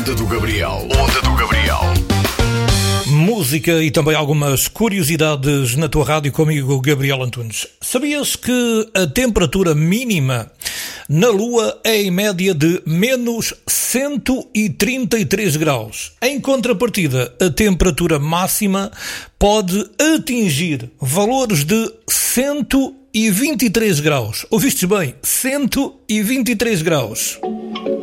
Onda do Gabriel. Onda do Gabriel. Música e também algumas curiosidades na tua rádio comigo, Gabriel Antunes. Sabias que a temperatura mínima na Lua é em média de menos 133 graus? Em contrapartida, a temperatura máxima pode atingir valores de 123 graus. Ouviste bem? 123 graus.